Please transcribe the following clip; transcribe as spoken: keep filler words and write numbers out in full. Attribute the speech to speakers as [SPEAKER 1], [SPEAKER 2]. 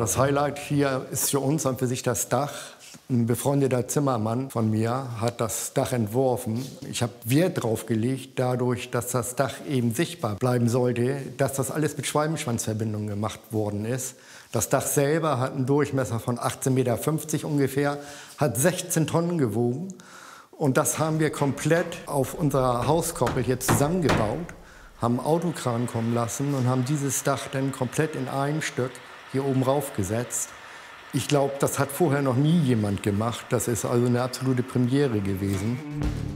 [SPEAKER 1] das Highlight hier ist für uns und für sich das Dach. Ein befreundeter Zimmermann von mir hat das Dach entworfen. Ich habe Wert drauf gelegt, dadurch, dass das Dach eben sichtbar bleiben sollte, dass das alles mit Schwalbenschwanzverbindungen gemacht worden ist. Das Dach selber hat einen Durchmesser von achtzehn Komma fünfzig Meter ungefähr, hat sechzehn Tonnen gewogen. Und das haben wir komplett auf unserer Hauskoppel hier zusammengebaut, haben einen Autokran kommen lassen und haben dieses Dach dann komplett in einem Stück hier oben raufgesetzt. Ich glaube, das hat vorher noch nie jemand gemacht. Das ist also eine absolute Premiere gewesen.